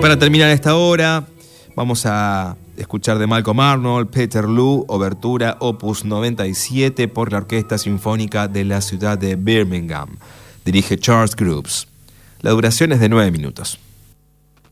para terminar esta hora, vamos a escuchar de Malcolm Arnold, Peterloo, Obertura, Opus 97 por la Orquesta Sinfónica de la ciudad de Birmingham. Dirige Charles Groves. La duración es de 9 minutos.